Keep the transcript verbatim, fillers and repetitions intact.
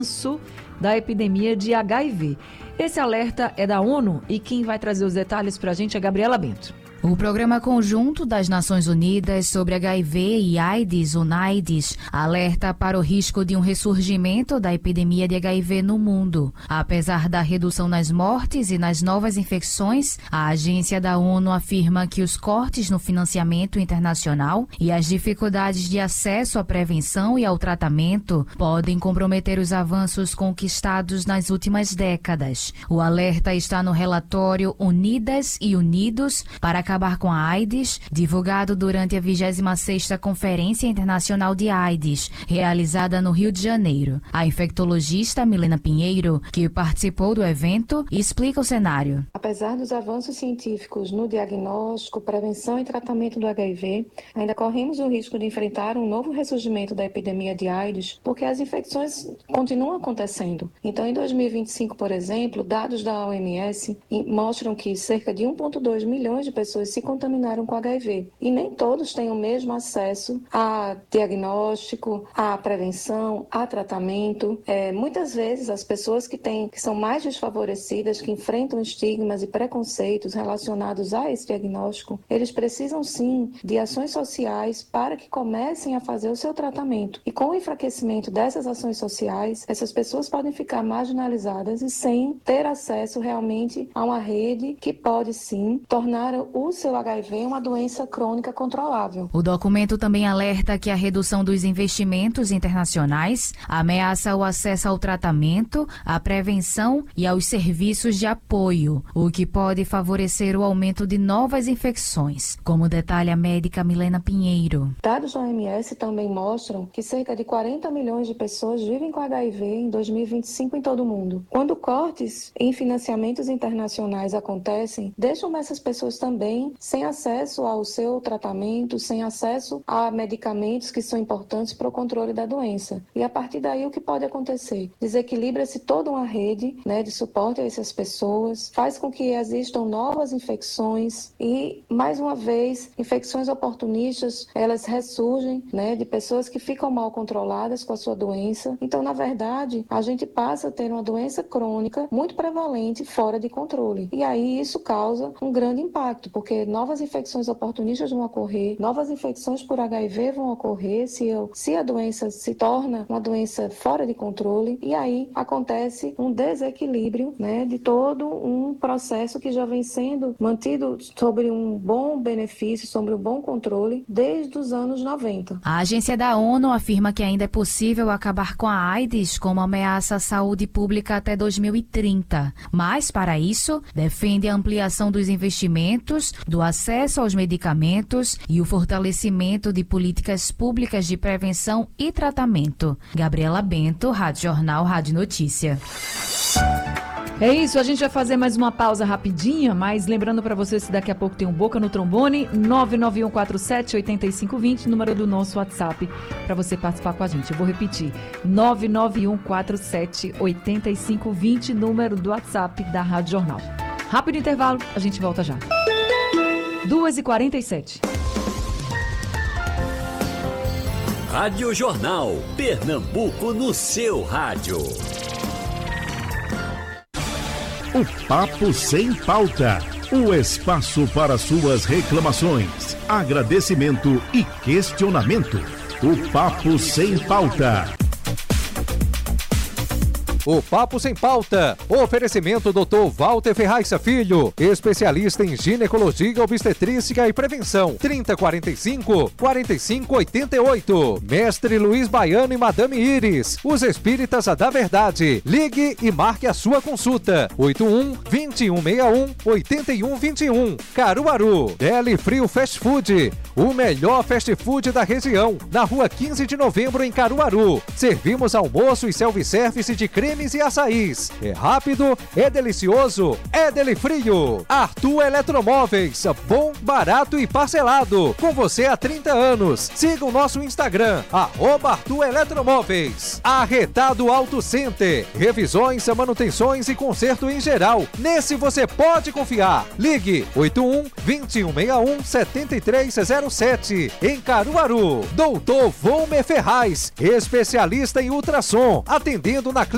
da epidemia de H I V. Esse alerta é da ONU e quem vai trazer os detalhes para a gente é Gabriela Bento. O Programa Conjunto das Nações Unidas sobre H I V e AIDS, UNAIDS, alerta para o risco de um ressurgimento da epidemia de H I V no mundo. Apesar da redução nas mortes e nas novas infecções, a agência da ONU afirma que os cortes no financiamento internacional e as dificuldades de acesso à prevenção e ao tratamento podem comprometer os avanços conquistados nas últimas décadas. O alerta está no relatório Unidas e Unidos para acabar com a AIDS, divulgado durante a vigésima sexta Conferência Internacional de AIDS, realizada no Rio de Janeiro. A infectologista Milena Pinheiro, que participou do evento, explica o cenário. Apesar dos avanços científicos no diagnóstico, prevenção e tratamento do H I V, ainda corremos o risco de enfrentar um novo ressurgimento da epidemia de AIDS, porque as infecções continuam acontecendo. Então, em dois mil e vinte e cinco, por exemplo, dados da O M S mostram que cerca de um vírgula dois milhões de pessoas se contaminaram com H I V. E nem todos têm o mesmo acesso a diagnóstico, a prevenção, a tratamento. É, muitas vezes as pessoas que, têm, que são mais desfavorecidas, que enfrentam estigmas e preconceitos relacionados a esse diagnóstico, eles precisam sim de ações sociais para que comecem a fazer o seu tratamento. E com o enfraquecimento dessas ações sociais, essas pessoas podem ficar marginalizadas e sem ter acesso realmente a uma rede que pode sim tornar o seu H I V uma doença crônica controlável. O documento também alerta que a redução dos investimentos internacionais ameaça o acesso ao tratamento, à prevenção e aos serviços de apoio, o que pode favorecer o aumento de novas infecções, como detalha a médica Milena Pinheiro. Dados da O M S também mostram que cerca de quarenta milhões de pessoas vivem com H I V em dois mil e vinte e cinco em todo o mundo. Quando cortes em financiamentos internacionais acontecem, deixam essas pessoas também sem acesso ao seu tratamento, sem acesso a medicamentos que são importantes para o controle da doença. E a partir daí o que pode acontecer? Desequilibra-se toda uma rede, né, de suporte a essas pessoas, faz com que existam novas infecções e, mais uma vez, infecções oportunistas, elas ressurgem, né, de pessoas que ficam mal controladas com a sua doença. Então, na verdade, a gente passa a ter uma doença crônica muito prevalente fora de controle. E aí isso causa um grande impacto, porque porque novas infecções oportunistas vão ocorrer, novas infecções por H I V vão ocorrer se, eu, se a doença se torna uma doença fora de controle, e aí acontece um desequilíbrio, né, de todo um processo que já vem sendo mantido sobre um bom benefício, sobre um bom controle desde os anos noventa. A agência da ONU afirma que ainda é possível acabar com a AIDS como ameaça à saúde pública até dois mil e trinta, mas para isso defende a ampliação dos investimentos, do acesso aos medicamentos e o fortalecimento de políticas públicas de prevenção e tratamento. Gabriela Bento, Rádio Jornal, Rádio Notícia. É isso, a gente vai fazer mais uma pausa rapidinha, mas lembrando para vocês que daqui a pouco tem um Boca no Trombone, nove nove um quatro sete oito cinco dois zero, número do nosso WhatsApp, para você participar com a gente. Eu vou repetir, nove nove um quatro sete oito cinco dois zero, número do WhatsApp da Rádio Jornal. Rápido intervalo, a gente volta já. duas e quarenta e sete. Rádio Jornal, Pernambuco no seu rádio. O Papo Sem Pauta. O espaço para suas reclamações, agradecimento e questionamento. O Papo Sem Pauta. O Papo Sem Pauta. Oferecimento doutor Walter Ferraz Filho, especialista em ginecologia, obstetrícia e prevenção. trinta, quarenta e cinco, quarenta e cinco, oitenta e oito. Mestre Luiz Baiano e Madame Iris, os espíritas da verdade. Ligue e marque a sua consulta. oito um, vinte e um, sessenta e um, oitenta e um, vinte e um. Caruaru. Deli Frio Fast Food, o melhor fast food da região. Na rua quinze de novembro, em Caruaru. Servimos almoço e self-service de creme e açaís. É rápido, é delicioso, é Deli Frio. Arthur Eletromóveis, bom, barato e parcelado. Com você há trinta anos. Siga o nosso Instagram, arroba Arthur Eletromóveis. Arretado Auto Center, revisões, manutenções e conserto em geral. Nesse você pode confiar. Ligue oito um, vinte e um, sessenta e um, setenta e três zero sete. Em Caruaru. Doutor Volmer Ferraz, especialista em ultrassom, atendendo na clínica